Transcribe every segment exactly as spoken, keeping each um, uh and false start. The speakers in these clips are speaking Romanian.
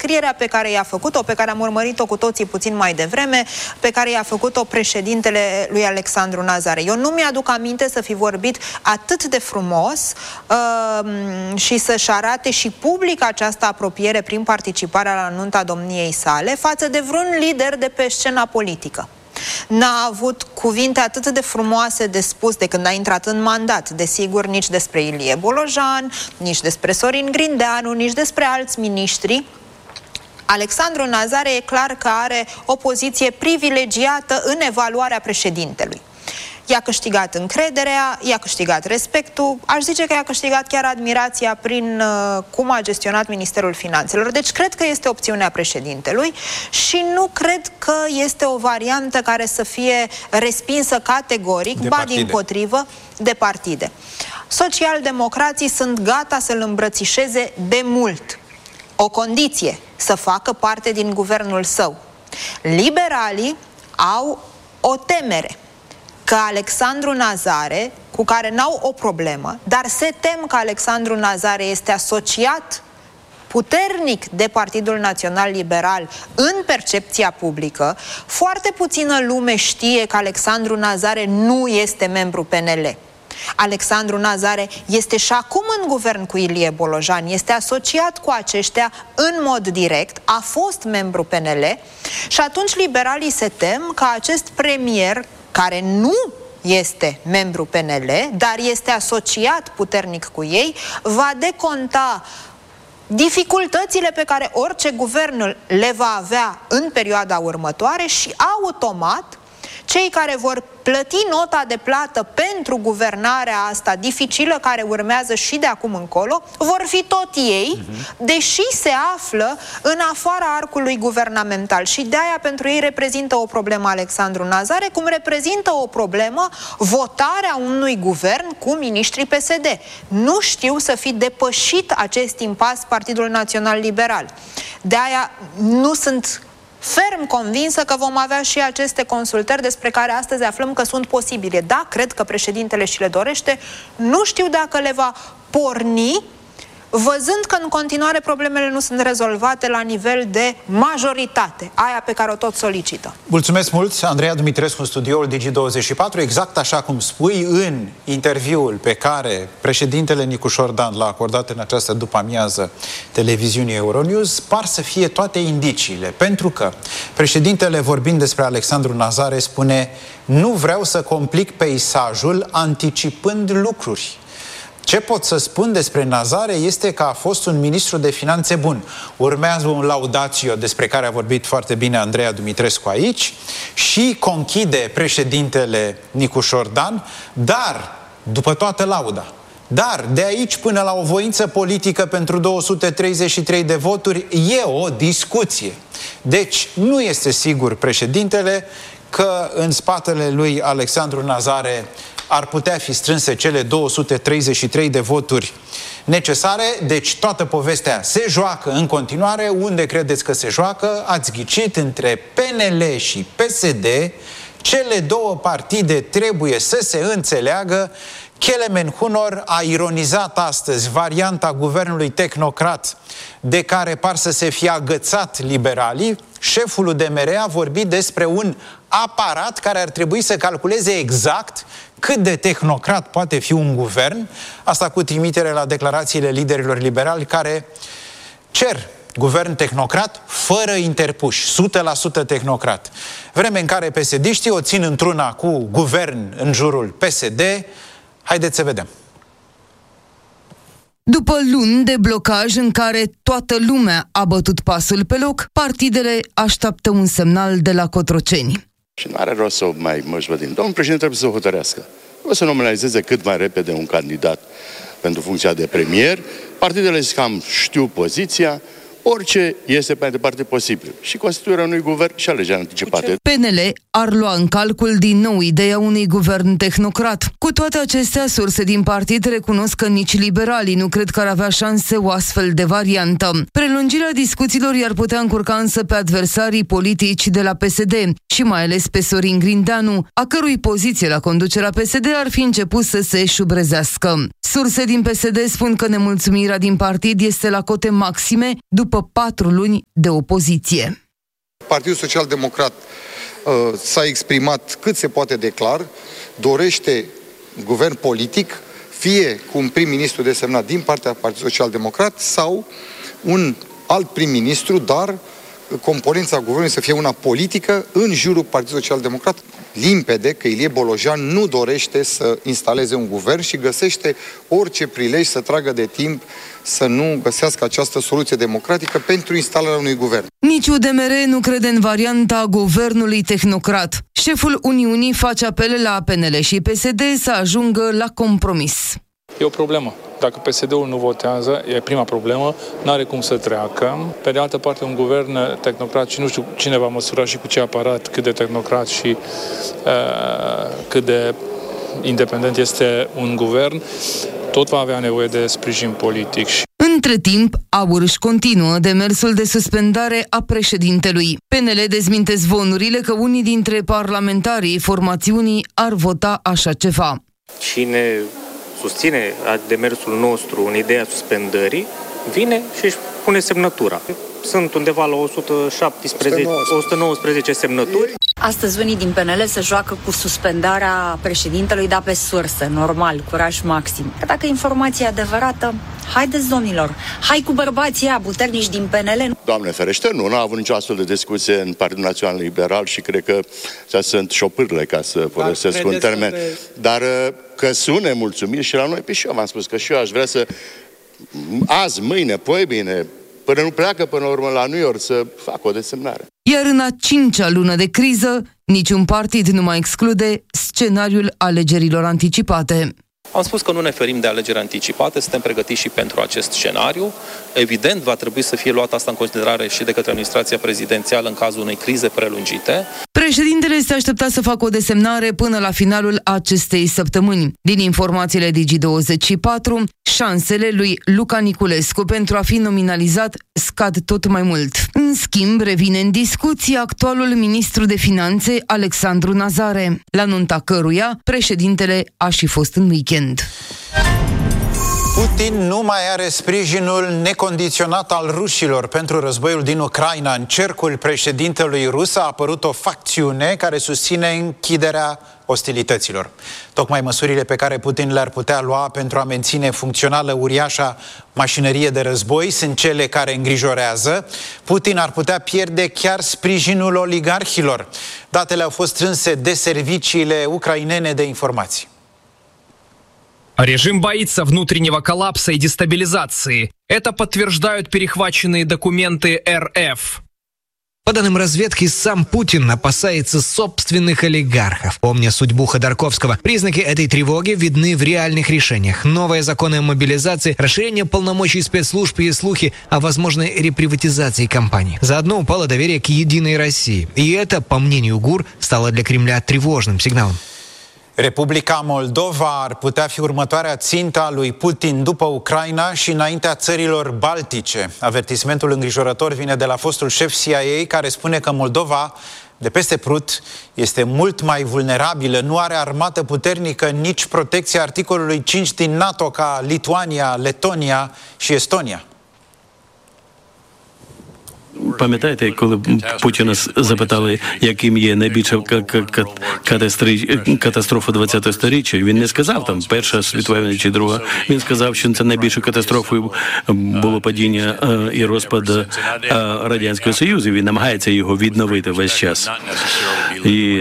descrierea pe care i-a făcut-o, pe care am urmărit-o cu toții puțin mai devreme, pe care i-a făcut-o președintele lui Alexandru Nazare. Eu nu mi-aduc aminte să fi vorbit atât de frumos uh, și să-și arate și public această apropiere prin participarea la nunta domniei sale față de vreun lider de pe scena politică. N-a avut cuvinte atât de frumoase de spus de când a intrat în mandat, desigur, nici despre Ilie Bolojan, nici despre Sorin Grindeanu, nici despre alți miniștri. Alexandru Nazare e clar că are o poziție privilegiată în evaluarea președintelui. I-a câștigat încrederea, i-a câștigat respectul, aș zice că i-a câștigat chiar admirația prin uh, cum a gestionat Ministerul Finanțelor. Deci cred că este opțiunea președintelui și nu cred că este o variantă care să fie respinsă categoric, de ba partide. dimpotrivă, de partide. Socialdemocrații sunt gata să-l îmbrățișeze de mult. O condiție, să facă parte din guvernul său. Liberalii au o temere că Alexandru Nazare, cu care n-au o problemă, dar se tem că Alexandru Nazare este asociat puternic de Partidul Național Liberal în percepția publică. Foarte puțină lume știe că Alexandru Nazare nu este membru P N L. Alexandru Nazare este și acum în guvern cu Ilie Bolojan, este asociat cu aceștia în mod direct, a fost membru P N L și atunci liberalii se tem că acest premier, care nu este membru P N L, dar este asociat puternic cu ei, va deconta dificultățile pe care orice guvern le va avea în perioada următoare și automat cei care vor plăti nota de plată pentru guvernarea asta dificilă care urmează și de acum încolo, vor fi tot ei, uh-huh. deși se află în afara arcului guvernamental. Și de-aia pentru ei reprezintă o problemă Alexandru Nazare, cum reprezintă o problemă votarea unui guvern cu miniștri P S D. Nu știu să fi depășit acest impas Partidul Național Liberal. De-aia nu sunt ferm convinsă că vom avea și aceste consultări despre care astăzi aflăm că sunt posibile. Da, cred că președintele și le dorește. Nu știu dacă le va porni, văzând că în continuare problemele nu sunt rezolvate la nivel de majoritate, aia pe care o tot solicită. Mulțumesc mult, Andreea Dumitrescu, în studioul Digi douăzeci și patru. Exact așa cum spui, în interviul pe care președintele Nicușor Dan l-a acordat în această după-amiază televiziunii Euronews, par să fie toate indiciile. Pentru că președintele, vorbind despre Alexandru Nazare, spune: nu vreau să complic peisajul anticipând lucruri. Ce pot să spun despre Nazare este că a fost un ministru de finanțe bun. Urmează un laudatio despre care a vorbit foarte bine Andreea Dumitrescu aici și conchide președintele Nicușor Dan, dar, după toată lauda, dar de aici până la o voință politică pentru două sute treizeci și trei de voturi e o discuție. Deci nu este sigur președintele că în spatele lui Alexandru Nazare ar putea fi strânse cele două sute treizeci și trei de voturi necesare. Deci toată povestea se joacă în continuare. Unde credeți că se joacă? Ați ghicit, între P N L și P S D. Cele două partide trebuie să se înțeleagă. Kelemen Hunor a ironizat astăzi varianta guvernului tehnocrat de care par să se fie agățat liberalii. Șeful U D M R a vorbit despre un aparat care ar trebui să calculeze exact cât de tehnocrat poate fi un guvern, asta cu trimitere la declarațiile liderilor liberali care cer guvern tehnocrat fără interpuși, o sută la sută tehnocrat. Vreme în care P S D-știi o țin într-una cu guvern în jurul P S D. Haideți să vedem. După luni de blocaj în care toată lumea a bătut pasul pe loc, partidele așteaptă un semnal de la Cotroceni. Și nu are rost să o mai mășvădim. Domnul președinte trebuie să o hotărească. Trebuie să nominalizeze cât mai repede un candidat pentru funcția de premier. Partidele cam știu poziția. Orice este pe mai departe posibil. Și constituirea unui guvern și alegeri anticipate. P N L ar lua în calcul din nou ideea unui guvern tehnocrat. Cu toate acestea, surse din partid recunosc că nici liberalii nu cred că ar avea șanse o astfel de variantă. Prelungirea discuțiilor i-ar putea încurca însă pe adversarii politici de la P S D și mai ales pe Sorin Grindeanu, a cărui poziție la conducerea P S D ar fi început să se șubrezească. Surse din P S D spun că nemulțumirea din partid este la cote maxime după după patru luni de opoziție. Partidul Social Democrat uh, s-a exprimat cât se poate de clar, dorește guvern politic, fie cu un prim-ministru desemnat din partea Partidului Social Democrat sau un alt prim-ministru, dar componența guvernului să fie una politică în jurul Partidului Social Democrat. Limpede că Ilie Bolojan nu dorește să instaleze un guvern și găsește orice prilej să tragă de timp să nu găsească această soluție democratică pentru instalarea unui guvern. Nici U D M R nu crede în varianta guvernului tehnocrat. Șeful Uniunii face apel la P N L și P S D să ajungă la compromis. E o problemă. Dacă P S D-ul nu votează, e prima problemă, n-are cum să treacă. Pe de altă parte, un guvern tehnocrat, și nu știu cine va măsura și cu ce aparat, cât de tehnocrat și uh, cât de independent este un guvern, tot va avea nevoie de sprijin politic. Între timp, AUR își continuă demersul de suspendare a președintelui. P N L dezminte zvonurile că unii dintre parlamentarii formațiunii ar vota așa ceva. Cine susține demersul nostru în ideea suspendării, vine și își pune semnătura. Sunt undeva la o sută șaptesprezece, o sută nouăsprezece semnături. Astăzi unii din P N L se joacă cu suspendarea președintelui, dar pe sursă, normal, curaj maxim. Că dacă informația e adevărată, haideți, domnilor, hai cu bărbații aia puternici din P N L. Doamne ferește, nu, n-a avut nicio astfel de discuție în Partidul Național Liberal și cred că sunt șopârle, ca să folosesc un termen. Pe... Dar că sunt nemulțumiri și la noi, pe și eu v-am spus că și eu aș vrea să azi, mâine, poi bine, până nu pleacă până la urmă la New York să facă o desemnare. Iar în a cincea lună de criză, niciun partid nu mai exclude scenariul alegerilor anticipate. Am spus că nu ne ferim de alegeri anticipate, suntem pregătiți și pentru acest scenariu. Evident, va trebui să fie luat asta în considerare și de către administrația prezidențială în cazul unei crize prelungite. Președintele este așteptat să facă o desemnare până la finalul acestei săptămâni. Din informațiile Digi douăzeci și patru, șansele lui Luca Niculescu pentru a fi nominalizat scad tot mai mult. În schimb, revine în discuție actualul ministru de finanțe, Alexandru Nazare, la nunta căruia președintele a și fost în weekend. Putin nu mai are sprijinul necondiționat al rușilor pentru războiul din Ucraina. În cercul președintelui rus a apărut o facțiune care susține închiderea ostilităților. Tocmai măsurile pe care Putin le-ar putea lua pentru a menține funcțională uriașa mașinărie de război sunt cele care îngrijorează. Putin ar putea pierde chiar sprijinul oligarhilor. Datele au fost strânse de serviciile ucrainene de informații. Режим боится внутреннего коллапса и дестабилизации. Это подтверждают перехваченные документы эр эф. По данным разведки, сам Путин опасается собственных олигархов. Помня судьбу Ходорковского, признаки этой тревоги видны в реальных решениях. Новые законы о мобилизации, расширение полномочий спецслужб и слухи о возможной реприватизации компаний. Заодно упало доверие к «Единой России». И это, по мнению ГУР, стало для Кремля тревожным сигналом. Republica Moldova ar putea fi următoarea țintă a lui Putin după Ucraina și înaintea țărilor baltice. Avertismentul îngrijorător vine de la fostul șef C I A, care spune că Moldova, de peste Prut, este mult mai vulnerabilă, nu are armată puternică, nici protecția articolului cinci din NATO ca Lituania, Letonia și Estonia. Пам'ятаєте, коли Путіна запитали, яким є найбільша катастрофа ХХ сторіччя, він не сказав там Перша світова війна чи Друга. Він сказав, що це найбільшою катастрофою було падіння і розпад Радянського Союзу. Він намагається його відновити весь час. І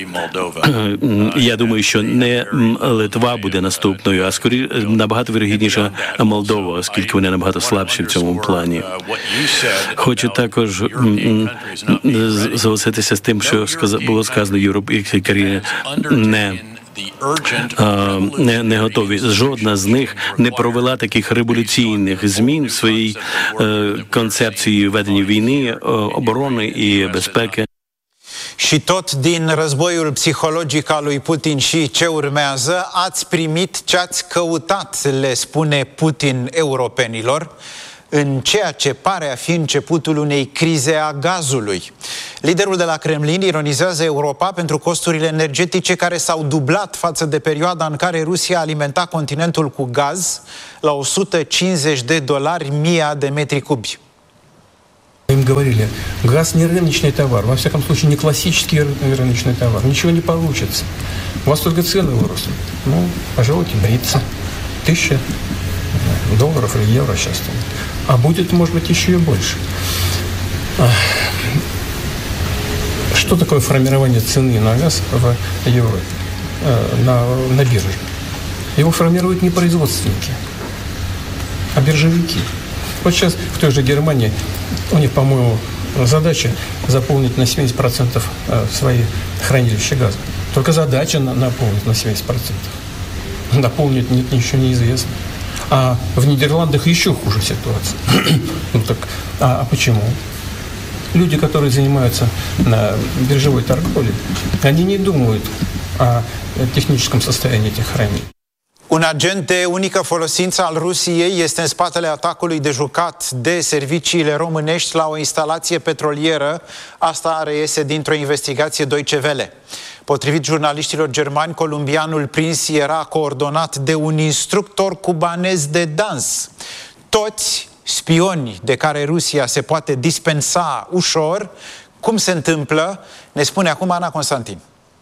я думаю, що не Литва буде наступною, а скоріше набагато вірогідніше Молдова, оскільки вони набагато слабші в цьому плані. Хочу також залишитися з тим, що було сказано Європейській країні, не Не, не готові. Жодна з них не провела таких революційних змін в своїй е, концепції ведення війни, оборони і безпеки. Și tot din războiul psihologic al lui Putin și ce urmează, ați primit ce ați căutat, le spune Putin europenilor, în ceea ce pare a fi începutul unei crize a gazului. Liderul de la Kremlin ironizează Europa pentru costurile energetice care s-au dublat față de perioada în care Rusia alimenta continentul cu gaz la o sută cincizeci de dolari mia de metri cubi. Им говорили, газ не рыночный товар, во всяком случае не классический рыночный товар, ничего не получится. У вас только цены выросли. Ну, пожалуйте, бриться. Тысяча долларов или евро сейчас. А будет, может быть, еще и больше. Что такое формирование цены на газ в Европе, на, на бирже? Его формируют не производственники, а биржевики. Вот сейчас в той же Германии у них, по-моему, задача заполнить на семьдесят процентов свои хранилища газа. Только задача на, наполнить на семьдесят процентов. Наполнить нет, ничего неизвестно. А в Нидерландах еще хуже ситуация. Ну так, а, а почему? Люди, которые занимаются на биржевой торговлей, они не думают о tehnicăm состоянии этих хранилищ. Un agent de unică folosință al Rusiei este în spatele atacului de jucat de serviciile românești la o instalație petrolieră. Asta reiese dintr-o investigație Deutsche Welle. Potrivit jurnaliștilor germani, columbianul prins era coordonat de un instructor cubanez de dans. Toți spioni de care Rusia se poate dispensa ușor. Cum se întâmplă? Ne spune acum Ana Constantin.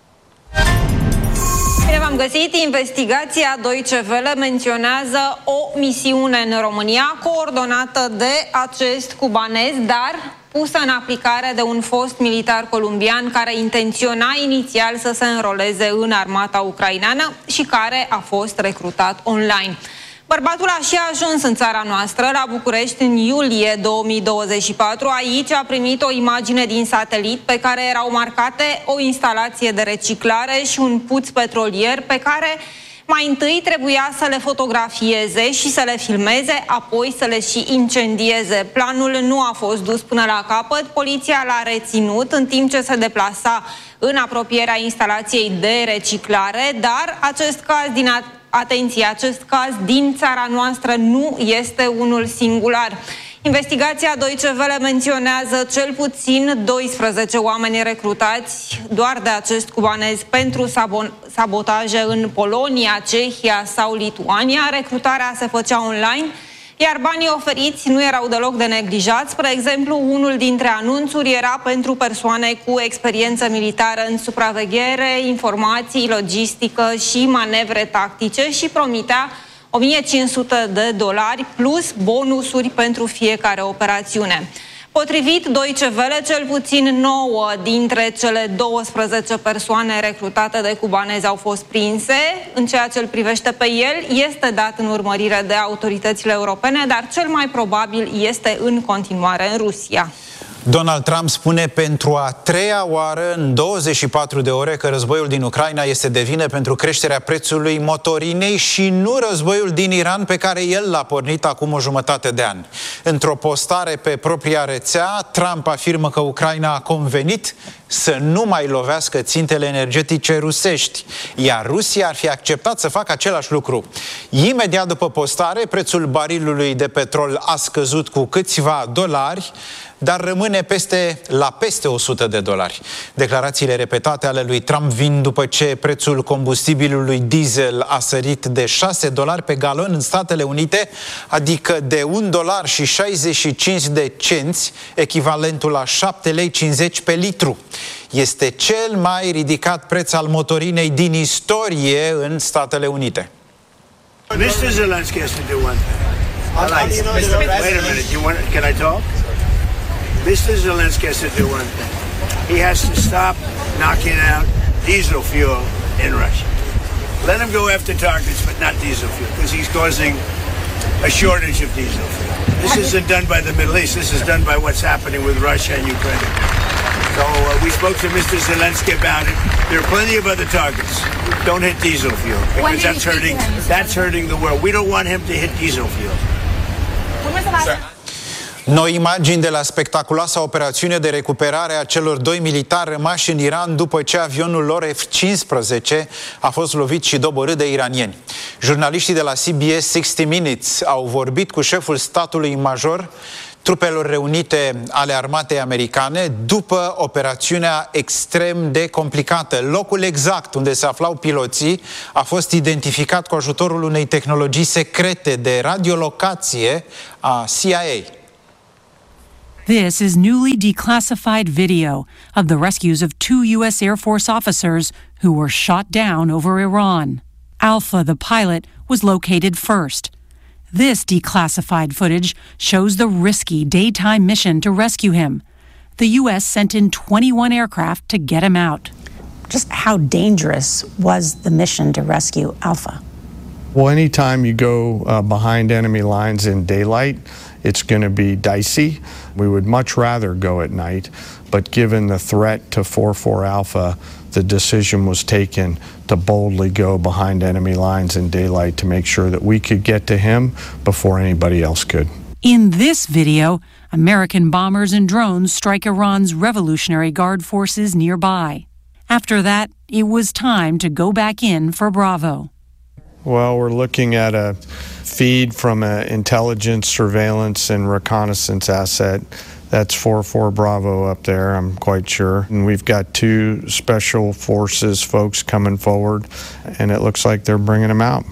Bine v-am găsit. Investigația Deutsche Welle menționează o misiune în România coordonată de acest cubanez, dar pusă în aplicare de un fost militar columbian care intenționa inițial să se înroleze în armata ucraineană și care a fost recrutat online. Bărbatul a și ajuns în țara noastră, la București, în iulie două mii douăzeci și patru. Aici a primit o imagine din satelit pe care erau marcate o instalație de reciclare și un puț petrolier pe care mai întâi trebuia să le fotografieze și să le filmeze, apoi să le și incendieze. Planul nu a fost dus până la capăt, poliția l-a reținut în timp ce se deplasa în apropierea instalației de reciclare, dar acest caz din Atenție, acest caz din țara noastră nu este unul singular. Investigația Deutsche Welle menționează cel puțin doisprezece oameni recrutați doar de acest cubanez pentru sabotaje în Polonia, Cehia sau Lituania. Recrutarea se făcea online, iar banii oferiți nu erau deloc de neglijați. Spre exemplu, unul dintre anunțuri era pentru persoane cu experiență militară în supraveghere, informații, logistică și manevre tactice și promitea o mie cinci sute de dolari plus bonusuri pentru fiecare operațiune. Potrivit Deutsche Welle, cel puțin nouă dintre cele douăsprezece persoane recrutate de cubanezi au fost prinse. În ceea ce îl privește pe el, este dat în urmărire de autoritățile europene, dar cel mai probabil este în continuare în Rusia. Donald Trump spune pentru a treia oară în douăzeci și patru de ore că războiul din Ucraina este de vină pentru creșterea prețului motorinei și nu războiul din Iran pe care el l-a pornit acum o jumătate de an. Într-o postare pe propria rețea, Trump afirmă că Ucraina a convenit să nu mai lovească țintele energetice rusești, iar Rusia ar fi acceptat să facă același lucru. Imediat după postare, prețul barilului de petrol a scăzut cu câțiva dolari, dar rămâne peste, la peste o sută de dolari. Declarațiile repetate ale lui Trump vin după ce prețul combustibilului diesel a sărit de șase dolari pe galon în Statele Unite, adică de un dolar și șaizeci și cinci de cenți, echivalentul la șapte lei cincizeci pe litru. Este cel mai ridicat preț al motorinei din istorie în Statele Unite. mister Zelensky has to do one thing. Wait a minute, you want, can I talk? mister Zelensky has to do one thing. He has to stop knocking out diesel fuel in Russia. Let him go after targets, but not diesel fuel, because he's causing a shortage of diesel fuel. This isn't done by the Middle East. This is done by what's happening with Russia and Ukraine. So uh, we spoke to mister Zelensky about it. There are plenty of other targets. Don't hit diesel fuel, because that's hurting, that's hurting the world. We don't want him to hit diesel fuel. Noi imagini de la spectaculoasa operațiune de recuperare a celor doi militari rămași în Iran după ce avionul lor F cincisprezece a fost lovit și doborât de iranieni. Jurnaliștii de la C B S șaizeci Minutes au vorbit cu șeful statului major trupelor reunite ale armatei americane după operațiunea extrem de complicată. Locul exact unde se aflau piloții a fost identificat cu ajutorul unei tehnologii secrete de radiolocație a C I A. This is newly declassified video of the rescues of two U S Air Force officers who were shot down over Iran. Alpha, the pilot, was located first. This declassified footage shows the risky daytime mission to rescue him. The U S sent in twenty-one aircraft to get him out. Just how dangerous was the mission to rescue Alpha? Well, anytime you go uh, behind enemy lines in daylight, it's going to be dicey. We would much rather go at night, but given the threat to four four Alpha, the decision was taken to boldly go behind enemy lines in daylight to make sure that we could get to him before anybody else could. In this video, American bombers and drones strike Iran's Revolutionary Guard forces nearby. After that, it was time to go back in for Bravo. Well, we're looking at a feed from an intelligence, surveillance, and reconnaissance asset. That's four four Bravo up there, I'm quite sure. And we've got two special forces folks coming forward, and it looks like they're bringing them out.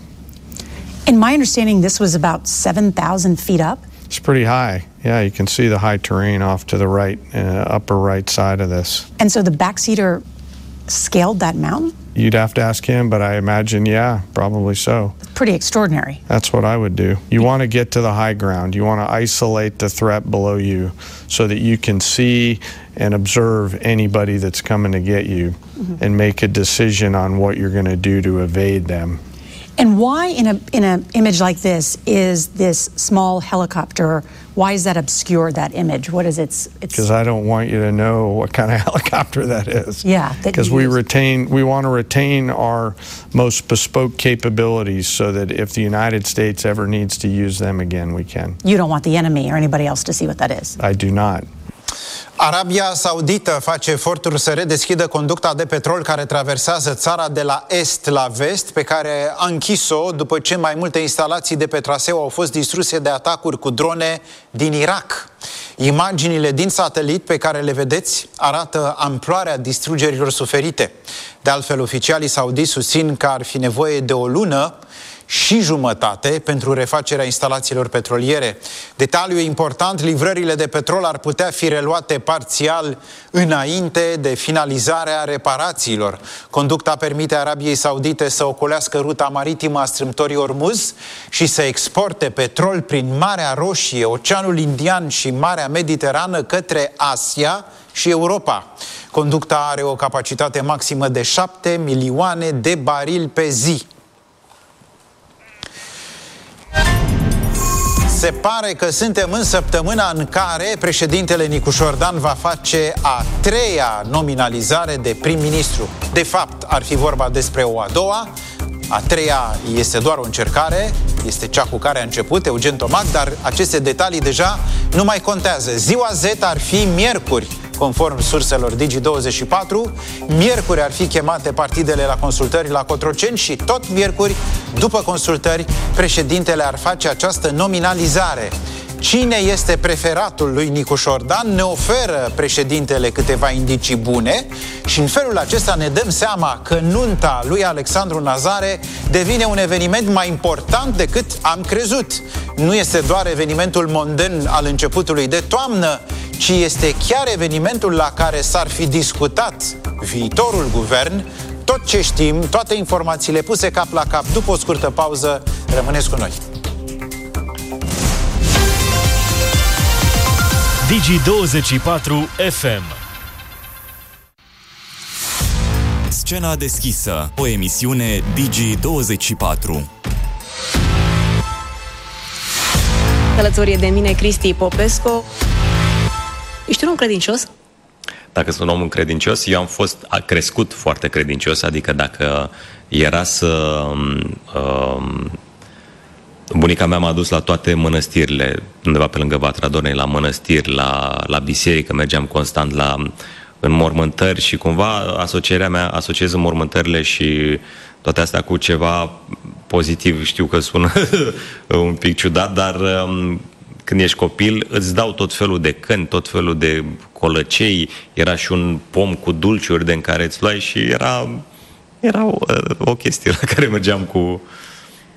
In my understanding, this was about seven thousand feet up? It's pretty high. Yeah, you can see the high terrain off to the right, uh, upper right side of this. And so the backseater scaled that mountain? You'd have to ask him, but I imagine, yeah, probably so. Pretty extraordinary. That's what I would do. You want to get to the high ground. You want to isolate the threat below you so that you can see and observe anybody that's coming to get you, mm-hmm. and make a decision on what you're going to do to evade them. And why in a in an image like this is this small helicopter, why is that obscure, that image? What is its... Because I don't want you to know what kind of helicopter that is. Yeah. Because we retain, we want to retain our most bespoke capabilities so that if the United States ever needs to use them again, we can. You don't want the enemy or anybody else to see what that is. I do not. Arabia Saudită face eforturi să redeschidă conducta de petrol care traversează țara de la est la vest, pe care a închis-o după ce mai multe instalații de pe traseu au fost distruse de atacuri cu drone din Irak. Imaginile din satelit pe care le vedeți arată amploarea distrugerilor suferite. De altfel, oficialii saudiți susțin că ar fi nevoie de o lună și jumătate pentru refacerea instalațiilor petroliere. Detaliu important, livrările de petrol ar putea fi reluate parțial înainte de finalizarea reparațiilor. Conducta permite Arabiei Saudite să ocolească ruta maritimă a strâmtorii Ormuz și să exporte petrol prin Marea Roșie, Oceanul Indian și Marea Mediterană către Asia și Europa. Conducta are o capacitate maximă de șapte milioane de barili pe zi. Se pare că suntem în săptămâna în care președintele Nicu Șordan va face a treia nominalizare de prim-ministru. De fapt, ar fi vorba despre o a doua. A treia este doar o încercare, este cea cu care a început Eugen Tomac, dar aceste detalii deja nu mai contează. Ziua Z ar fi miercuri, conform surselor Digi douăzeci și patru. Miercuri ar fi chemate partidele la consultări la Cotroceni și tot miercuri, după consultări, președintele ar face această nominalizare. Cine este preferatul lui Nicu Șordan? Ne oferă președintele câteva indicii bune și în felul acesta ne dăm seama că nunta lui Alexandru Nazare devine un eveniment mai important decât am crezut. Nu este doar evenimentul mondan al începutului de toamnă, ci este chiar evenimentul la care s-ar fi discutat viitorul guvern. Tot ce știm, toate informațiile puse cap la cap după o scurtă pauză. Rămâneți cu noi! Digi douăzeci și patru F M. Scena deschisă, o emisiune Digi douăzeci și patru. Alături de mine Cristi Popescu. Ești un om credincios? Dacă sunt un om credincios, eu am fost crescut foarte credincios, adică dacă era să... Um, bunica mea m-a dus la toate mănăstirile, undeva pe lângă Vatra Dornei, la mănăstiri, la, la biserică, mergeam constant la înmormântări și cumva asocierea mea, asociez înmormântările și toate astea cu ceva pozitiv. Știu că sună un pic ciudat, dar um, când ești copil îți dau tot felul de căni, tot felul de colăcei, era și un pom cu dulciuri de în care îți luai și era, era o, o chestie la care mergeam cu...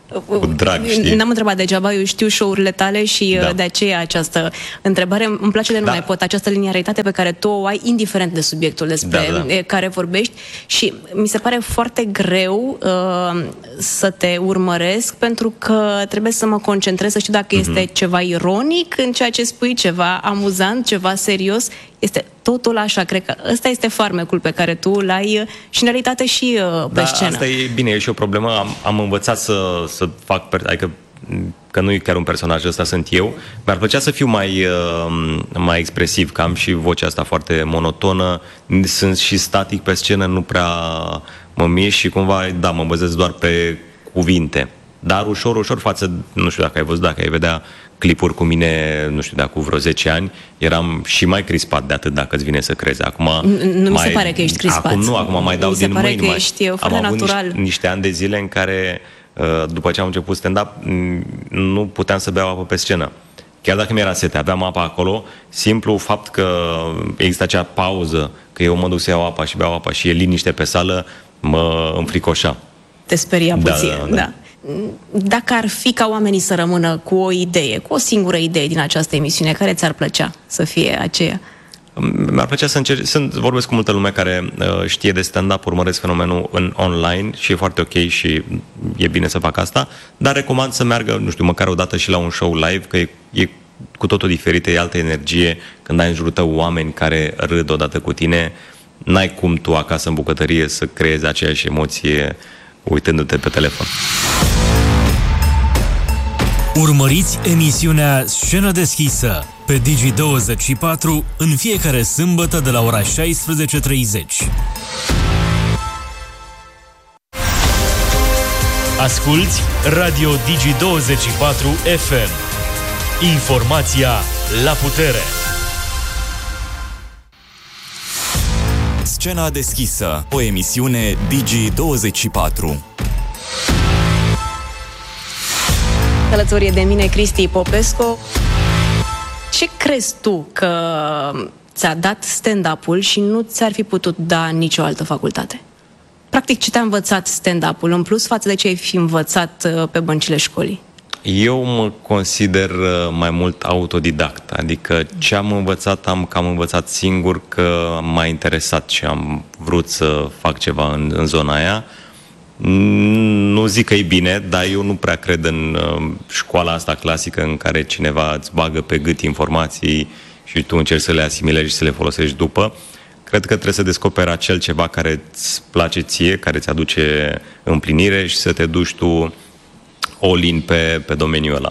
cu drag, știi? N-am întrebat degeaba, eu știu show-urile tale și da. de aceea această întrebare. Îmi place de nu da. mai pot, această linearitate pe care tu o ai, indiferent de subiectul despre da, da. care vorbești, și mi se pare foarte greu uh, să te urmăresc, pentru că trebuie să mă concentrez, să știu dacă mm-hmm. este ceva ironic în ceea ce spui, ceva amuzant, ceva serios. Este totul așa, cred că ăsta este farmecul pe care tu l-ai și în realitate și uh, pe da, scenă. Asta e bine, e și o problemă. Am, am învățat să, să fac, adică că nu e chiar un personaj, ăsta sunt eu. Mi-ar plăcea să fiu mai, uh, mai expresiv, că am și vocea asta foarte monotonă, sunt și static pe scenă, nu prea mă mișc și cumva, da, mă bazez doar pe cuvinte. Dar ușor, ușor față, nu știu dacă ai văzut, dacă ai vedea clipuri cu mine, nu știu, de acum vreo zece ani, eram și mai crispat de atât, dacă îți vine să crezi. Acum nu mi se pare că ești crispat. Acum nu, acum mai dau din mâini. Mi se pare că ești foarte am avut natural. Niște, niște ani de zile în care, după ce am început stand-up, nu puteam să beau apă pe scenă. Chiar dacă mi-era sete, aveam apa acolo, simplu fapt că există acea pauză, că eu mă duc să iau apa și beau apa și e liniște pe sală, mă înfricoșa. Te speria da, puțin, da. da. da. Dacă ar fi ca oamenii să rămână cu o idee, cu o singură idee din această emisiune, care ți-ar plăcea să fie aceea? Mi-ar plăcea să încerc, sunt, vorbesc cu multă lume care uh, știe de stand-up, urmăresc fenomenul în online și e foarte ok și e bine să fac asta, dar recomand să meargă, nu știu, măcar o dată și la un show live, că e, e cu totul diferită, e altă energie, când ai în jurul tău oameni care râd odată cu tine, n-ai cum tu acasă în bucătărie să creezi aceeași emoție uitându-te pe telefon. Urmăriți emisiunea Scenă deschisă pe Digi douăzeci și patru în fiecare sâmbătă de la ora șaisprezece treizeci. Asculți Radio Digi douăzeci și patru F M. Informația la putere. Scena deschisă, o emisiune Digi douăzeci și patru. Alături de mine Cristi Popescu. Ce crezi tu că ți-a dat stand-up-ul și nu ți-ar fi putut da nicio altă facultate? Practic, ce te-a învățat stand-up-ul în plus față de ce ai fi învățat pe băncile școlii? Eu mă consider mai mult autodidact, adică ce am învățat, am cam învățat singur, că m-a interesat și am vrut să fac ceva în, în zona aia. Nu zic că e bine, dar eu nu prea cred în uh, școala asta clasică în care cineva îți bagă pe gât informații și tu încerci să le asimilezi și să le folosești după. Cred că trebuie să descoperi acel ceva care îți place ție, care îți aduce împlinire și să te duci tu all-in pe, pe domeniul ăla.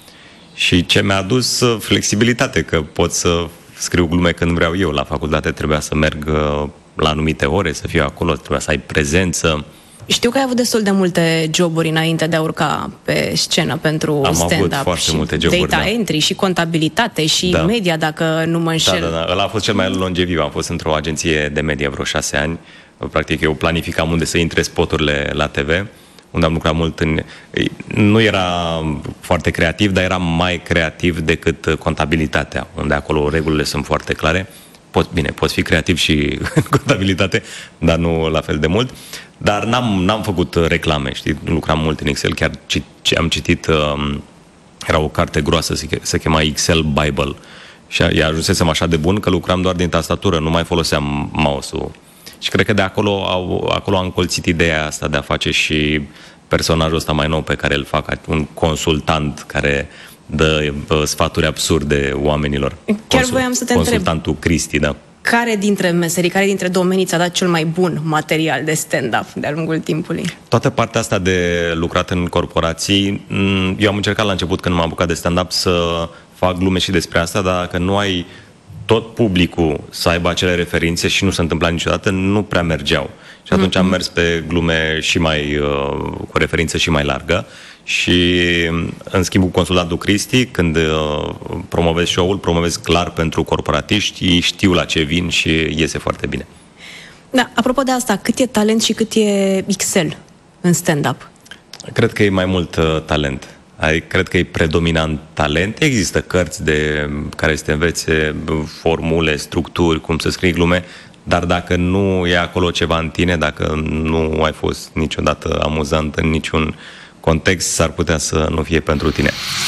Și ce mi-a adus flexibilitate, că pot să scriu glume când vreau eu. La facultate trebuia să merg uh, la anumite ore, să fiu acolo, trebuia să ai prezență. Știu că ai avut destul de multe joburi înainte de a urca pe scenă pentru Am stand-up. avut foarte și multe joburi, data da. entry și contabilitate și Da. media, dacă nu mă înșel. Da, da, da. Ăla a fost cel mai longeviv. Am fost într-o agenție de media vreo șase ani. Practic eu planificam unde să intre spoturile la T V, unde am lucrat mult în... Nu era foarte creativ, dar era mai creativ decât contabilitatea, unde acolo regulile sunt foarte clare. Poți, bine, poți fi creativ și în contabilitate, dar nu la fel de mult. Dar n-am, n-am făcut reclame, știi? Lucram mult în Excel, chiar ce am citit, um, era o carte groasă, se, se chema Excel Bible. Și ajunsesem așa de bun că lucram doar din tastatură, nu mai foloseam mouse-ul. Și cred că de acolo, au, acolo am colțit ideea asta de a face și personajul ăsta mai nou pe care îl fac, un consultant care dă uh, sfaturi absurde oamenilor. Chiar Consul, voiam să te întreb. Consultantul Cristi, da. Care dintre meserii, care dintre domenii ți-a dat cel mai bun material de stand-up de-a lungul timpului? Toată partea asta de lucrat în corporații, eu am încercat la început, când m-am apucat de stand-up, să fac glume și despre asta, dar dacă nu ai tot publicul să aibă acele referințe, și nu se întâmpla niciodată, nu prea mergeau. Și atunci mm-hmm. am mers pe glume și mai, uh, cu o referință și mai largă. Și în schimb cu consultantul Cristi, când uh, promovez show-ul, promovez clar pentru corporatiști, ei știu la ce vin și iese foarte bine. Da, apropo de asta, cât e talent și cât e Excel în stand-up? Cred că e mai mult uh, talent. Adică, cred că e predominant talent. Există cărți de care să te învețe formule, structuri, cum să scrii glume, dar dacă nu e acolo ceva în tine, dacă nu ai fost niciodată amuzant în niciun context s-ar putea să nu fie pentru tine.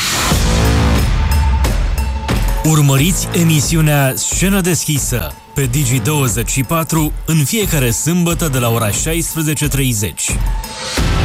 Urmăriți emisiunea Scenă deschisă pe Digi douăzeci și patru în fiecare sâmbătă de la ora șaisprezece și treizeci.